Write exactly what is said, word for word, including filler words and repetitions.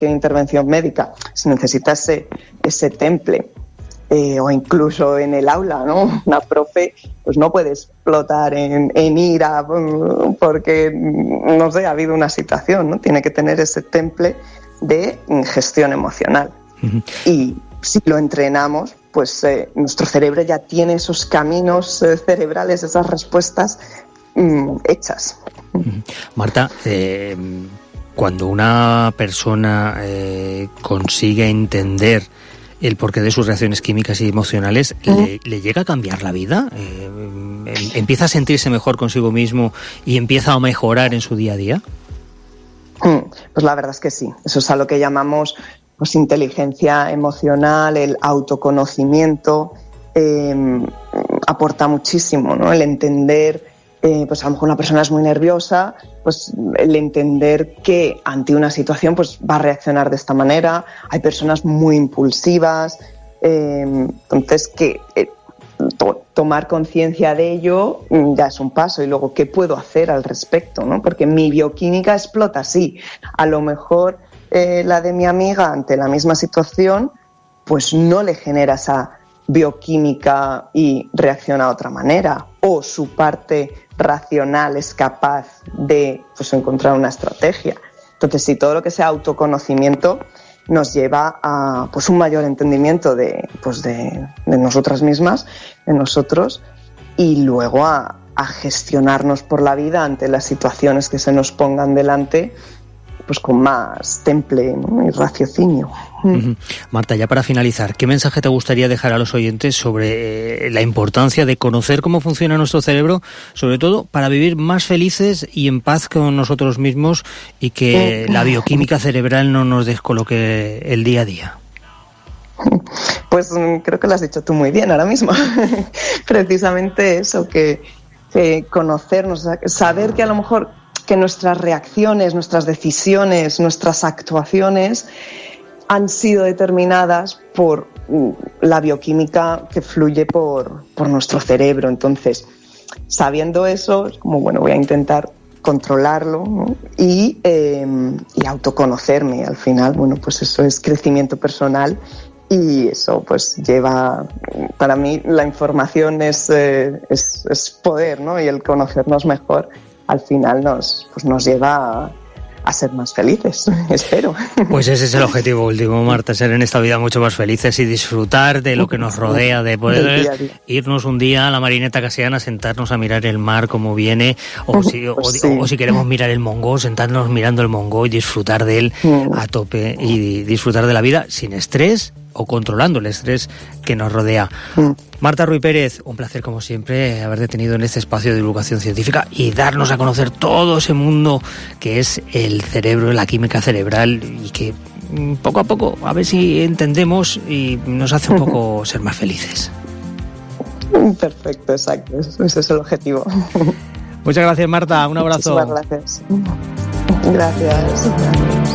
cualquier intervención médica se necesita ese, ese temple. Eh, o incluso en el aula, ¿no? Una profe pues no puede explotar en, en ira porque, no sé, ha habido una situación, ¿no? Tiene que tener ese temple de gestión emocional. Uh-huh. Y si lo entrenamos, pues eh, nuestro cerebro ya tiene esos caminos eh, cerebrales, esas respuestas mm, hechas. Uh-huh. Marta, eh, cuando una persona eh, consigue entender el porqué de sus reacciones químicas y emocionales, ¿le, le llega a cambiar la vida? Eh, ¿Empieza a sentirse mejor consigo mismo y empieza a mejorar en su día a día? Pues la verdad es que sí. Eso es a lo que llamamos pues, inteligencia emocional, el autoconocimiento. Eh, aporta muchísimo, ¿no? El entender, eh, pues a lo mejor una persona es muy nerviosa, pues el entender que ante una situación pues va a reaccionar de esta manera. Hay personas muy impulsivas, eh, entonces que eh, to- tomar conciencia de ello ya es un paso. Y luego, ¿qué puedo hacer al respecto, ¿no? Porque mi bioquímica explota, sí. A lo mejor eh, la de mi amiga ante la misma situación pues no le genera esa bioquímica y reacciona de otra manera, o su parte racional es capaz de pues, encontrar una estrategia. Entonces, sí, todo lo que sea autoconocimiento nos lleva a pues, un mayor entendimiento de, pues, de, de nosotras mismas, de nosotros, y luego a, a gestionarnos por la vida ante las situaciones que se nos pongan delante, pues con más temple, ¿no? Y raciocinio. Uh-huh. Marta, ya para finalizar, ¿qué mensaje te gustaría dejar a los oyentes sobre eh, la importancia de conocer cómo funciona nuestro cerebro, sobre todo para vivir más felices y en paz con nosotros mismos y que uh-huh. la bioquímica cerebral no nos descoloque el día a día? Pues creo que lo has dicho tú muy bien ahora mismo. Precisamente eso, que, que conocernos, saber que a lo mejor que nuestras reacciones, nuestras decisiones, nuestras actuaciones han sido determinadas por la bioquímica que fluye por, por nuestro cerebro. Entonces, sabiendo eso, es como, bueno, voy a intentar controlarlo, ¿no? y, eh, y autoconocerme. Al final, bueno, pues eso es crecimiento personal y eso pues lleva, para mí la información es, eh, es, es poder, ¿no? Y el conocernos mejor al final nos, pues nos lleva a, a ser más felices, espero. Pues ese es el objetivo último, Marta, ser en esta vida mucho más felices y disfrutar de lo que nos rodea, de poder día día. irnos un día a la Marineta Casiana, sentarnos a mirar el mar como viene, o si, pues o, sí. o, o si queremos mirar el Mongó, sentarnos mirando el Mongó y disfrutar de él mm. a tope y disfrutar de la vida sin estrés o controlando el estrés que nos rodea. Mm. Marta Ruiz Pérez, un placer como siempre haberte tenido en este espacio de divulgación científica y darnos a conocer todo ese mundo que es el cerebro, la química cerebral, y que poco a poco a ver si entendemos y nos hace un poco ser más felices. Perfecto, exacto, ese es el objetivo. Muchas gracias, Marta, un abrazo. Muchísimas gracias. Gracias.